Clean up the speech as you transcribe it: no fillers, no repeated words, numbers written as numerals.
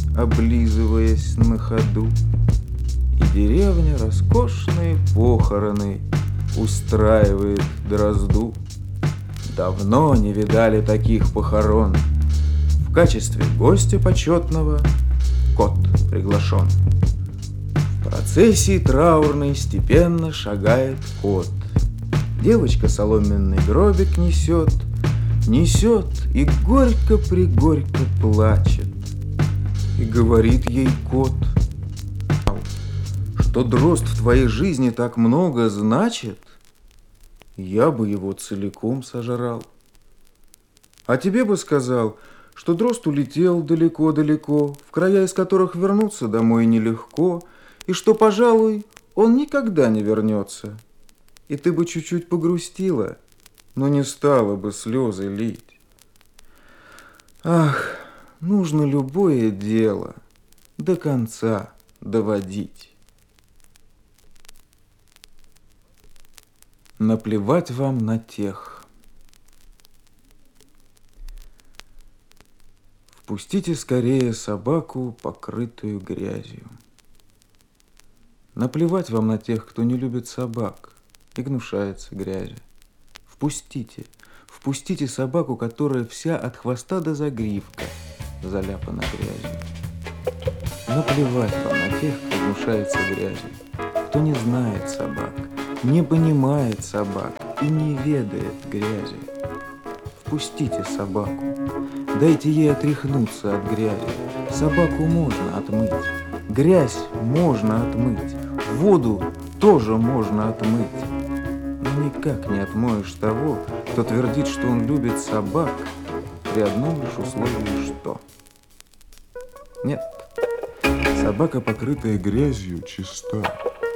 облизываясь на ходу. И деревня роскошные похороны устраивает дрозду. Давно не видали таких похорон. В качестве гостя почетного кот приглашен. В процессии траурной степенно шагает кот. Девочка соломенный гробик несет, несет и горько-пригорько плачет. И говорит ей кот, что дрозд в твоей жизни так много значит, я бы его целиком сожрал. А тебе бы сказал, что дрозд улетел далеко-далеко, в края, из которых вернуться домой нелегко, и что, пожалуй, он никогда не вернется. И ты бы чуть-чуть погрустила, но не стала бы слезы лить. Ах, нужно любое дело до конца доводить. Наплевать вам на тех. Впустите скорее собаку, покрытую грязью. Наплевать вам на тех, кто не любит собак и гнушается грязи. Впустите, впустите собаку, которая вся от хвоста до загривка заляпана грязью. Наплевать вам на тех, кто гнушается грязью, кто не знает собак, не понимает собак и не ведает грязи. Впустите собаку, дайте ей отряхнуться от грязи. Собаку можно отмыть, грязь можно отмыть, воду тоже можно отмыть. Но никак не отмоешь того, кто твердит, что он любит собак, при одном лишь условии, что. Нет, собака, покрытая грязью, чиста.